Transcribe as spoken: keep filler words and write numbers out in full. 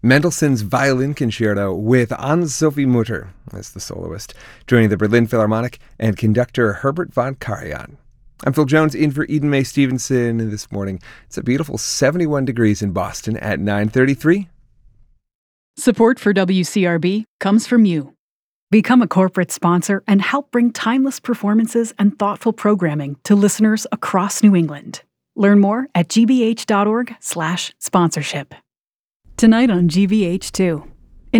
Mendelssohn's Violin Concerto with Anne-Sophie Mutter as the soloist, joining the Berlin Philharmonic and conductor Herbert von Karajan. I'm Phil Jones, in for Eden Mae Stevenson, and this morning it's a beautiful seventy-one degrees in Boston at nine thirty-three. Support for W C R B comes from you. Become a corporate sponsor and help bring timeless performances and thoughtful programming to listeners across New England. Learn more at gbh.org slash sponsorship. Tonight on G V H two.